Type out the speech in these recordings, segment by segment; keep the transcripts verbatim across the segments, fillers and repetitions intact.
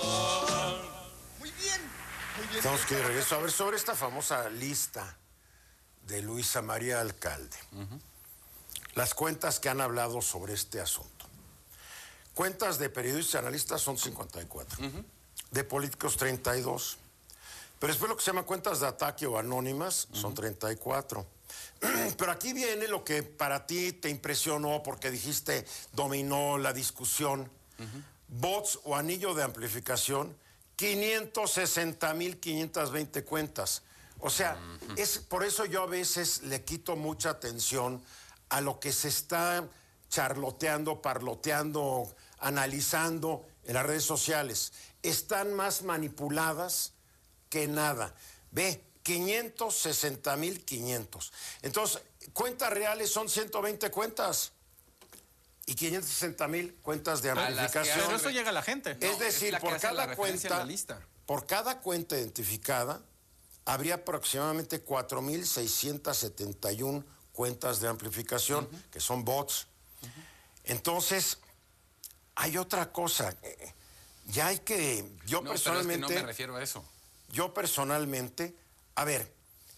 Muy bien. Muy bien. Estamos que de regreso a ver sobre esta famosa lista de Luisa María Alcalde. Uh-huh. Las cuentas que han hablado sobre este asunto. Cuentas de periodistas y analistas son cincuenta y cuatro. Uh-huh. De políticos, treinta y dos. Pero después lo que se llama cuentas de ataque o anónimas uh-huh. son treinta y cuatro. Pero aquí viene lo que para ti te impresionó porque dijiste dominó la discusión. Uh-huh. Bots o anillo de amplificación, quinientos sesenta mil quinientas veinte cuentas. O sea, uh-huh. es por eso yo a veces le quito mucha atención a lo que se está charloteando, parloteando, analizando en las redes sociales. Están más manipuladas que nada. Ve, quinientos sesenta mil quinientos. Entonces, cuentas reales son ciento veinte cuentas y quinientos sesenta mil cuentas de amplificación. Pero eso llega a la gente. Es no, decir, es por cada cuenta, por cada cuenta identificada, habría aproximadamente cuatro mil seiscientos setenta y uno cuentas de amplificación, uh-huh. que son bots. Uh-huh. Entonces, hay otra cosa. Ya hay que... Yo no, personalmente... Pero es que no me refiero a eso. Yo personalmente... A ver,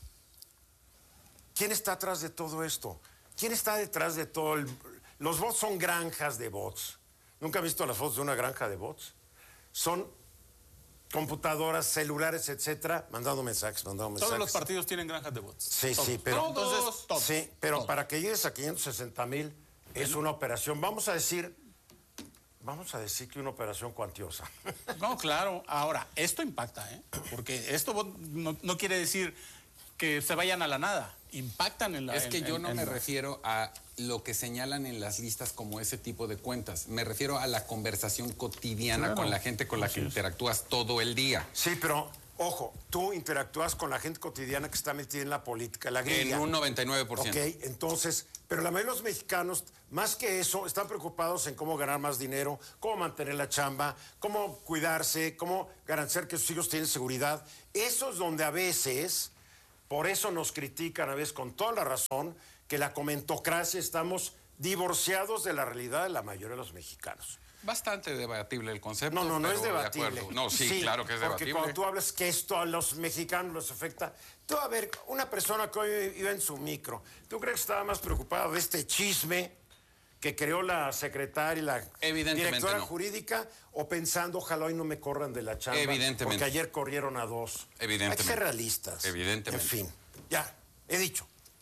¿quién está atrás de todo esto? ¿Quién está detrás de todo el... Los bots son granjas de bots. ¿Nunca has visto las fotos de una granja de bots? Son computadoras, celulares, etcétera, mandando mensajes, mandando mensajes. Todos los partidos tienen granjas de bots. Sí, todos. sí, pero... Todos, Entonces, todos. Sí, pero todos. para que llegues a quinientos sesenta mil es una operación, vamos a decir... Vamos a decir que una operación cuantiosa. No, claro. Ahora, esto impacta, ¿eh? Porque esto no, no quiere decir que se vayan a la nada. Impactan en la... Es que en, yo en, no en me la... refiero a lo que señalan en las listas como ese tipo de cuentas. Me refiero a la conversación cotidiana claro. con la gente con la que interactúas todo el día. Sí, pero... Ojo, tú interactúas con la gente cotidiana que está metida en la política, la grilla. En un noventa y nueve por ciento. Ok, entonces, pero la mayoría de los mexicanos, más que eso, están preocupados en cómo ganar más dinero, cómo mantener la chamba, cómo cuidarse, cómo garantizar que sus hijos tienen seguridad. Eso es donde a veces, por eso nos critican a veces con toda la razón, que la comentocracia estamos divorciados de la realidad de la mayoría de los mexicanos. Bastante debatible el concepto. No, no, no es de debatible. No, sí, sí, claro que es porque debatible. Porque cuando tú hablas que esto a los mexicanos los afecta, tú, a ver, una persona que hoy iba en su micro, ¿tú crees que estaba más preocupada de este chisme que creó la secretaria y la directora no. jurídica o pensando, ojalá hoy no me corran de la chamba? Evidentemente. Porque ayer corrieron a dos. Evidentemente. Hay que ser realistas. Evidentemente. En fin, ya, he dicho.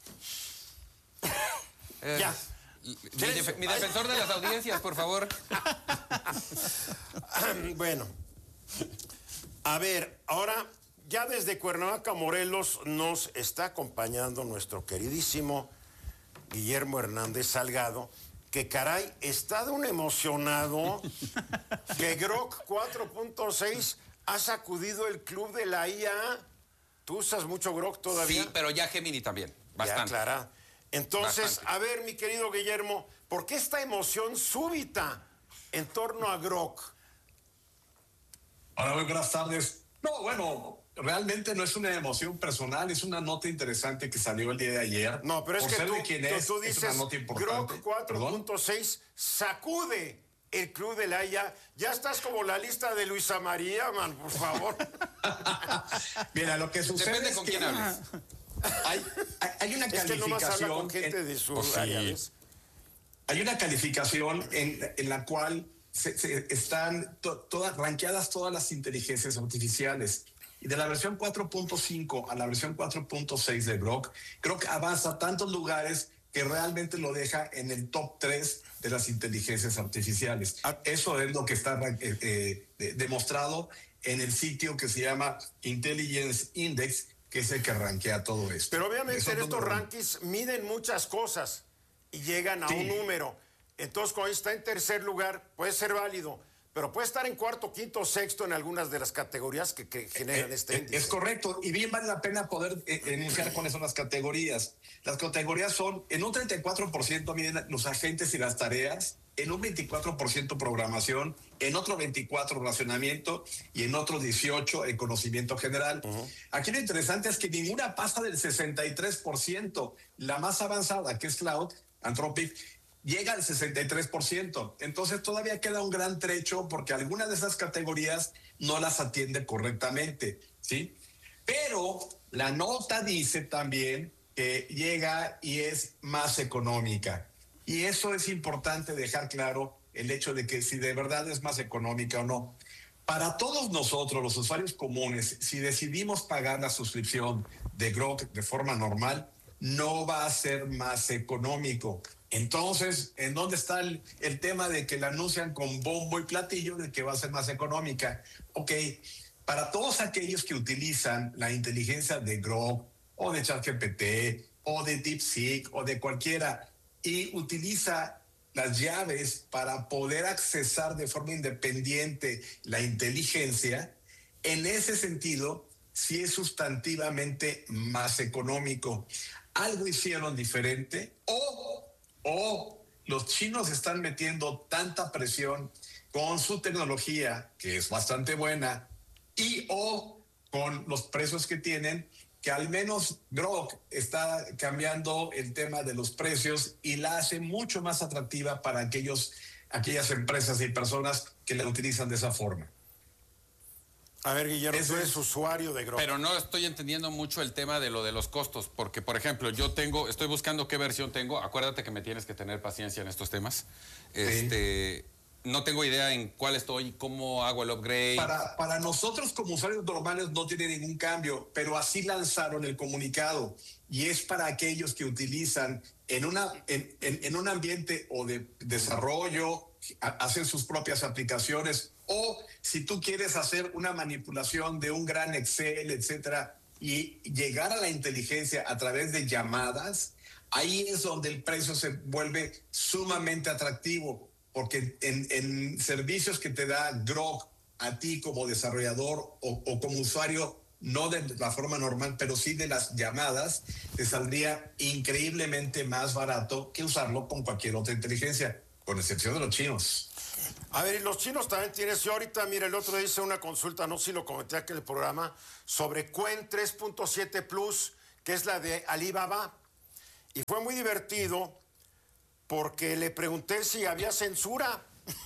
Eh. Ya. Mi, def mi defensor de las audiencias, por favor. Bueno, a ver, ahora ya desde Cuernavaca, Morelos, nos está acompañando nuestro queridísimo Guillermo Hernández Salgado, que caray, está de un emocionado que Grok cuatro punto seis ha sacudido el club de la I A. ¿Tú usas mucho Grok todavía? Sí, pero ya Gemini también, bastante. Ya, Clara. Entonces, Bastante. a ver, mi querido Guillermo, ¿por qué esta emoción súbita en torno a Grok? Hola, muy buenas tardes. No, bueno, realmente no es una emoción personal, es una nota interesante que salió el día de ayer. No, pero es Por que ser tú, de quién tú, es, tú es dices una nota importante. Grok cuatro punto seis sacude el club de la I A. Ya estás como la lista de Luisa María, man, por favor. Mira, lo que sucede Depende es con que quién hables. Hay, hay una Es que calificación. nomás habla con gente en, de su pues área, sí. ¿ves? Hay una calificación en, en la cual se, se están to, todas rankeadas todas las inteligencias artificiales. Y de la versión cuatro punto cinco a la versión cuatro punto seis de Grok, creo que avanza a tantos lugares que realmente lo deja en el top tres de las inteligencias artificiales. Ah. Eso es lo que está eh, eh, de, demostrado en el sitio que se llama Intelligence Index, que es el que rankea todo esto. Pero obviamente Eso en estos no... rankings miden muchas cosas y llegan a sí. un número. Entonces, cuando está en tercer lugar, puede ser válido, pero puede estar en cuarto, quinto, sexto en algunas de las categorías que, que generan eh, este eh, índice. Es correcto, y bien vale la pena poder eh, enunciar cuáles son las categorías. Las categorías son, en un treinta y cuatro por ciento miden los agentes y las tareas, en un veinticuatro por ciento programación, en otro veinticuatro por ciento racionamiento y en otro dieciocho por ciento en conocimiento general. Uh-huh. Aquí lo interesante es que ninguna pasa del sesenta y tres por ciento. La más avanzada, que es Cloud, Anthropic, llega al sesenta y tres por ciento. Entonces todavía queda un gran trecho porque algunas de esas categorías no las atiende correctamente, ¿sí? Pero la nota dice también que llega y es más económica. Y eso es importante dejar claro, el hecho de que si de verdad es más económica o no. Para todos nosotros, los usuarios comunes, si decidimos pagar la suscripción de Grok de forma normal, no va a ser más económico. Entonces, ¿en dónde está el, el tema de que la anuncian con bombo y platillo de que va a ser más económica? Ok, para todos aquellos que utilizan la inteligencia de Grok o de ChatGPT o de DeepSeek o de cualquiera y utiliza las llaves para poder accesar de forma independiente la inteligencia, en ese sentido, sí es sustantivamente más económico. Algo hicieron diferente o, o los chinos están metiendo tanta presión con su tecnología, que es bastante buena, y o con los precios que tienen, que al menos Grok está cambiando el tema de los precios y la hace mucho más atractiva para aquellos, aquellas empresas y personas que la utilizan de esa forma. A ver, Guillermo, tú eres usuario de Grok. Pero no estoy entendiendo mucho el tema de lo de los costos, porque, por ejemplo, yo tengo, estoy buscando qué versión tengo. Acuérdate que me tienes que tener paciencia en estos temas. Este, sí. No tengo idea en cuál estoy, cómo hago el upgrade. Para, para nosotros como usuarios normales no tiene ningún cambio, pero así lanzaron el comunicado. Y es para aquellos que utilizan en, una, en, en, en un ambiente o de desarrollo, hacen sus propias aplicaciones, o si tú quieres hacer una manipulación de un gran Excel, etcétera, y llegar a la inteligencia a través de llamadas, ahí es donde el precio se vuelve sumamente atractivo, porque en, en servicios que te da Grok a ti como desarrollador o, o como usuario, no de la forma normal, pero sí de las llamadas, te saldría increíblemente más barato que usarlo con cualquier otra inteligencia, con excepción de los chinos. A ver, y los chinos también tienen, yo ahorita, mira, el otro día hice una consulta, no sé si lo comenté aquí en el programa, sobre Qwen tres punto siete Plus, que es la de Alibaba, y fue muy divertido porque le pregunté si había censura.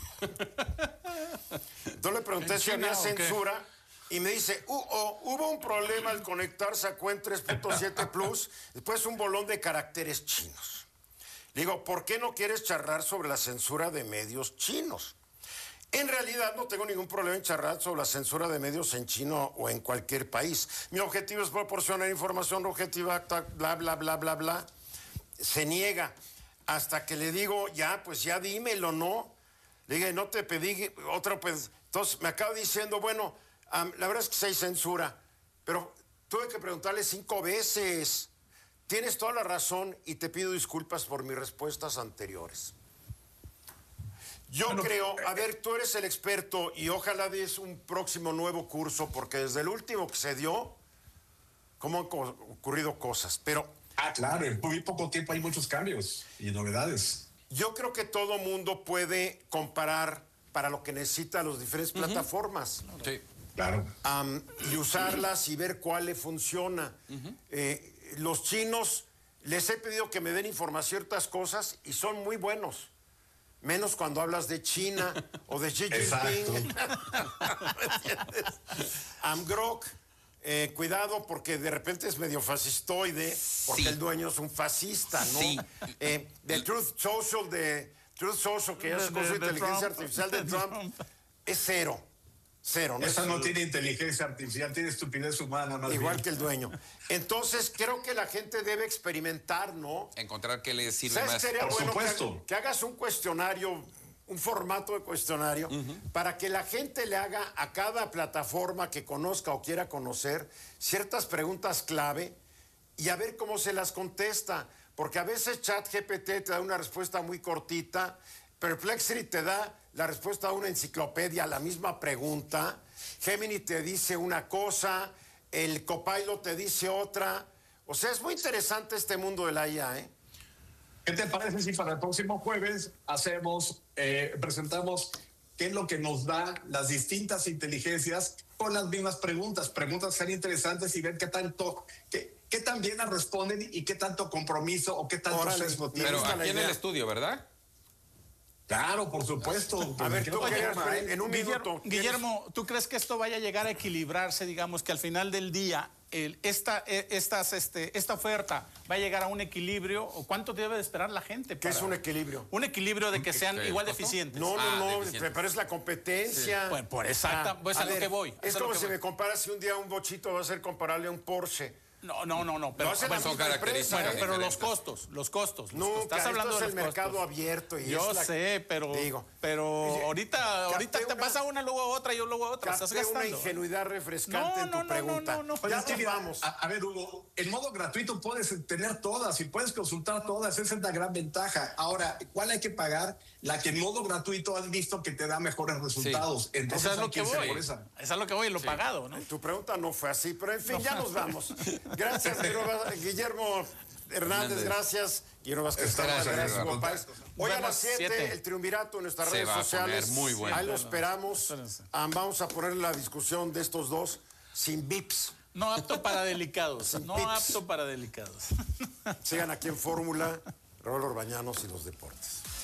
Entonces le pregunté si había censura y me dice, uh, oh, hubo un problema al conectarse a Qwen tres punto siete Plus, después un bolón de caracteres chinos. Le digo, ¿por qué no quieres charlar sobre la censura de medios chinos? En realidad no tengo ningún problema en charlar sobre la censura de medios en chino o en cualquier país. Mi objetivo es proporcionar información objetiva, bla, bla, bla, bla, bla. Se niega hasta que le digo, ya, pues ya dímelo, ¿no? Le dije, no te pedí otra, pues. Entonces me acabo diciendo, bueno, um, la verdad es que sí hay censura, pero tuve que preguntarle cinco veces. Tienes toda la razón y te pido disculpas por mis respuestas anteriores. Yo bueno, creo, a ver, tú eres el experto y ojalá des un próximo nuevo curso, porque desde el último que se dio, como han ocurrido cosas, pero... Ah, claro, en muy poco tiempo hay muchos cambios y novedades. Yo creo que todo mundo puede comparar para lo que necesita las diferentes uh-huh. plataformas. Sí, claro. Um, y usarlas y ver cuál le funciona. Uh-huh. Eh, los chinos, les he pedido que me den información de ciertas cosas y son muy buenos. Menos cuando hablas de China o de Xi Jinping. um, Grok, eh, cuidado porque de repente es medio fascistoide, porque sí. el dueño es un fascista, ¿no? Sí. Eh, de Truth Social, de Truth Social, que es con su inteligencia Trump. artificial de Trump, es cero. Cero. ¿no? Esa no tiene inteligencia artificial, tiene estupidez humana. Más Igual bien. que el dueño. Entonces, creo que la gente debe experimentar, ¿no? Encontrar qué le sirve ¿Sabes? más. Sería Por bueno supuesto. Que, que hagas un cuestionario, un formato de cuestionario, uh-huh. para que la gente le haga a cada plataforma que conozca o quiera conocer ciertas preguntas clave y a ver cómo se las contesta. Porque a veces ChatGPT te da una respuesta muy cortita, Perplexity te da la respuesta a una enciclopedia a la misma pregunta, Gemini te dice una cosa, el Copilot te dice otra. O sea, es muy interesante este mundo de la I A, ¿eh? ¿Qué te parece si para el próximo jueves hacemos, eh, presentamos qué es lo que nos da las distintas inteligencias con las mismas preguntas? Preguntas tan interesantes y ver qué tanto, qué, qué tan bien las responden y qué tanto compromiso o qué tanto Órale, sesgo tienen. Pero aquí en el estudio, ¿verdad? Claro, por supuesto. A ver, tú, Oye, querías, Rafael, en un Guillermo, minuto. Guillermo, ¿tú crees que esto vaya a llegar a equilibrarse, digamos, que al final del día el, esta, eh, estas, este, esta oferta va a llegar a un equilibrio? ¿O cuánto debe de esperar la gente? ¿Qué para- es un equilibrio? Un equilibrio de que sean ¿El igual de costo? eficientes. No, Ah, no, no, deficiente. pero es la competencia. Bueno, por exacta- Ah, pues a lo que voy, Es es a lo como que si voy. me comparas si un día un bochito va a ser comparable a un Porsche. No, no, no, no. Pero, No, esa es la bueno, son misma características empresa, bueno, ¿eh? pero los diferentes. costos, los costos. los Nunca, costos. Estás hablando esto de es los el mercado costos. abierto. Y Yo es la- sé, pero, digo, pero oye, ahorita, ahorita capté te una- pasa una, luego otra, yo luego otra. Estás Capté una gastando. ingenuidad refrescante No, en tu no, no, pregunta. no, no, no. Oye, Ya es que nos mira, vamos. A, a ver, Hugo, en modo gratuito puedes tener todas y puedes consultar todas. Esa es la gran ventaja. Ahora, ¿cuál hay que pagar? La que en modo gratuito has visto que te da mejores resultados. Entonces Eso es hay lo que irse voy. por esa. Eso es lo que voy, lo pagado, ¿no? Tu pregunta no fue así, pero en fin, ya nos vamos. Gracias, Guillermo- Guillermo Hernández, Hernández. gracias. Guillermo Vázquez, Estamos gracias, en el Hugo Páez. Hoy a Buenas las siete, siete. el triunvirato en nuestras Se redes va a sociales. poner muy bueno. Ahí lo esperamos. Espérense. Ah, vamos a poner la discusión de estos dos sin bips. No apto para delicados. No pips. apto para delicados. Sigan aquí en Fórmula, Raúl Orbañanos y los deportes.